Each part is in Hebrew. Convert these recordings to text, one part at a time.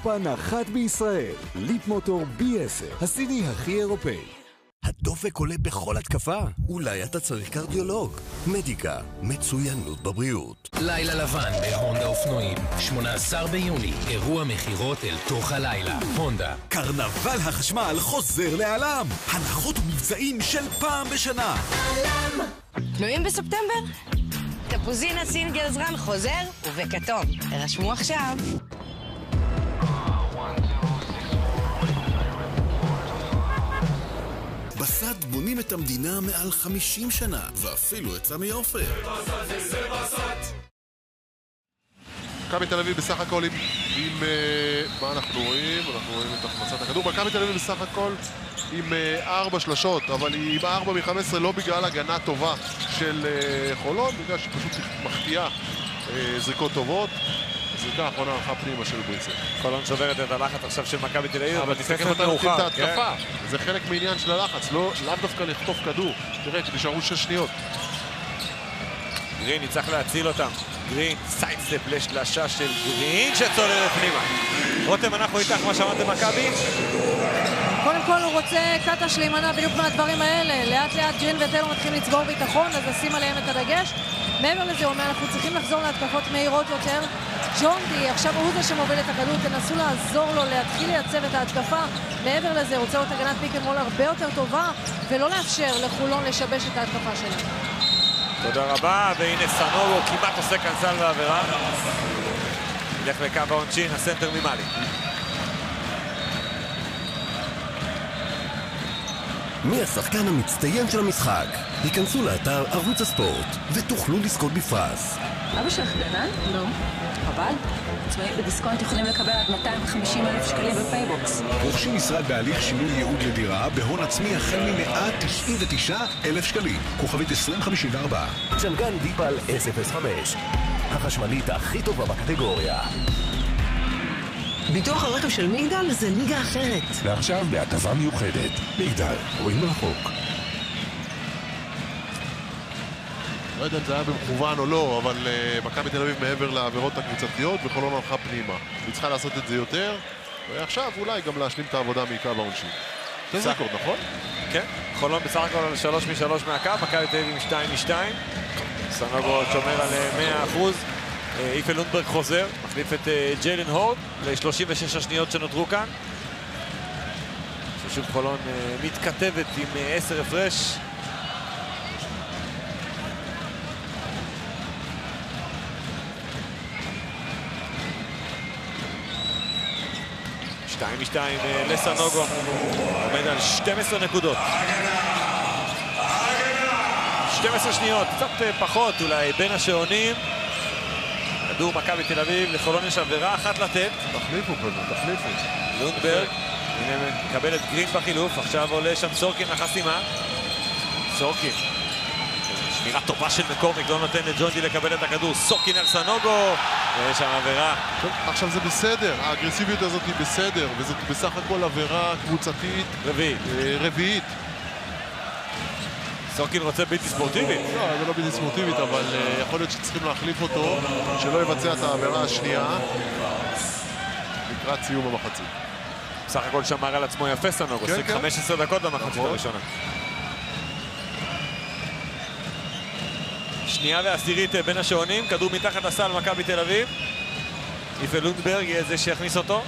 אולפן אחת בישראל. ליפ מוטור B10, הסיני הכי אירופאי. הדופק עולה בכל התקפה? אולי אתה צריך קרדיולוג. מדיקה, מצוינות בבריאות. לילה לבן בהונדה אופנועים, 18 ביוני, אירוע מחירות אל תוך הלילה. הונדה. קרנבל החשמל חוזר לעלם. הנחות ומבצעים של פעם בשנה. עלם. תלויים בספטמבר? תפוזינה סינגלס רן חוזר ובכתום. הרשמו עכשיו. בסד בונים את המדינה מעל 50 שנה, ואפילו את סמי עופר. מכבי תל אביב בסך הכל עם מה אנחנו רואים? אנחנו רואים את החמצת הכדור. מכבי תל אביב בסך הכל עם 4 שלשות, אבל היא עם 4 מ-15 לא בגלל הגנה טובה של חולון, בגלל שפשוט מחטיאה זריקות טובות. זריקה האחרונה הלכה פנימה של בריסט. חולון שוברת את הלחץ עכשיו של מכבי תל אביב, אבל תסתכל מתי לוקחים את ההתקפה. זה חלק מעניין של הלחץ, לאו דווקא לחטוף כדור. תראה, נשארו 6 שניות. גרין יצטרך להציל אותם. גרין, סיידסטפ לשלשה של גרין שצוללת פנימה. רותם, אנחנו איתך, מה שאמרתם מכבי? קודם כל הוא רוצה קטש להימנע בדיוק מהדברים האלה. לאט לאט גרין וטלר מתחילים לצבור ביטחון, אז נשים עליהם את הדגש. מעבר לזה הוא אומר, אנחנו צריכים לחזור להתקפות מהירות יותר. ג'ונדי, עכשיו הוא זה שמוביל את הכדור, תנסו לעזור לו להתחיל לייצב את ההתקפה. מעבר לזה, רוצה להיות הגנת פיק אנד רול הרבה יותר טובה, ולא לאפשר לחולון לשבש את ההתקפה שלנו. תודה רבה, והנה סנוגו כמעט עושה כאן סל ועבירה. נלך לקו העונשין, הסנטר ממאלי. מי השחקן המצטיין של המשחק? היכנסו לאתר ערוץ הספורט ותוכלו לזכות בפרס. אבא שלך גנן? לא. אבל? עצמאים בדיסקונט יכולים לקבל עד 250,000 שקלים בפייבוקס. רוכשים משרד בהליך שינוי ייעוד לדירה בהון עצמי החל מ-199,000 שקלים. כוכבית 2054. צ'נגן דיפל S05. החשמלית הכי טובה בקטגוריה. ביטוח הרכב של מגדל זה ליגה אחרת. ועכשיו בהטבה מיוחדת. מגדל, רואים מרחוק. לא יודע אם זה היה במכוון או לא, אבל מכבי תל אביב מעבר לעבירות הקבוצתיות וחולון הלכה פנימה. היא צריכה לעשות את זה יותר, ועכשיו אולי גם להשלים את העבודה מקו העונשין. זה רקורד, נכון? כן, חולון בסך הכל על 3 מ-3 מהקו, מכבי תל אביב עם 2 מ-2. סנוגו שומר על 100%. איפה לונדברג חוזר, מחליף את ג'יילן הורד ל-36 השניות שנותרו כאן. ששוב חולון מתכתבת עם 10 הפרש. שתיים משתיים לסנוגו, עומד על 12 נקודות. 12 שניות, קצת פחות אולי בין השעונים. כדור מכבי תל אביב, לחולון יש עבירה אחת לתת. תחליפו. לונדברג, הנה מקבל את גרין בחילוף, עכשיו עולה שם סורקין לחסימה. סורקין. שמירה טובה של מקורמיק, לא נותן לג'ונדי לקבל את הכדור. סורקין על סנוגו, ויש שם עבירה. עכשיו זה בסדר, האגרסיביות הזאת היא בסדר, וזאת בסך הכל עבירה קבוצתית רביעית. סורקין רוצה בלתי ספורטיבית? לא, זה לא בלתי ספורטיבית, אבל יכול להיות שצריכים להחליף אותו, שלא יבצע את העבירה השנייה לקראת סיום המחצית. בסך הכל שמר על עצמו יפה סנוגו, שיחק 15 דקות במחצית הראשונה. שנייה ועשירית בין השעונים, כדור מתחת לסל מכבי תל אביב. איפה לונדברג יהיה זה שיכניס אותו.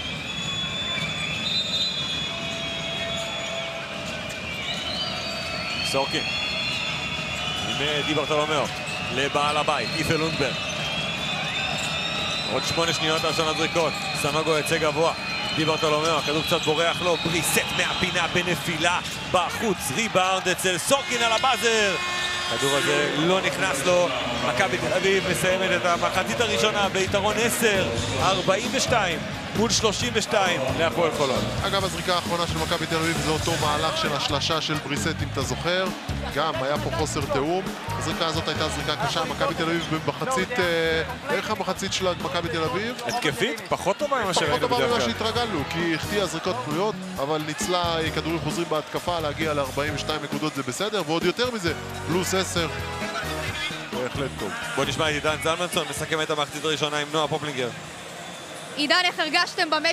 סורקין עם די ברטולומיאו לבעל הבית, איפה לונדברג. עוד 8 שניות על שון הזריקות. סנוגו יצא גבוה, די ברטולומיאו, הכדור קצת בורח לו, בריסט מהפינה בנפילה בחוץ, ריבאונד אצל סורקין על הבאזר. הכדור הזה לא נכנס לו. מכבי תל אביב מסיימת את המחצית הראשונה ביתרון 10-42 מול 32 להפועל חולון. אגב, הזריקה האחרונה של מכבי תל אביב זה אותו מהלך של השלשה של בריסט, אם אתה זוכר. גם היה פה חוסר תאום. הזריקה הזאת הייתה זריקה קשה. מכבי תל אביב במחצית, איך המחצית של מכבי תל אביב? התקפית? פחות טובה ממה שראינו בדרך כלל. פחות טובה ממה שהתרגלנו, כי החטיאה זריקות פנויות, אבל ניצלה כדורים חוזרים בהתקפה להגיע ל-42 נקודות, זה בסדר, ועוד יותר מזה, פלוס 10. בהחלט טוב. בוא נשמע את עידן זלמנסון, מסכם את המחצית הראשונה עם נועה פופלינגר. עידן, איך הרגשתם במאץ'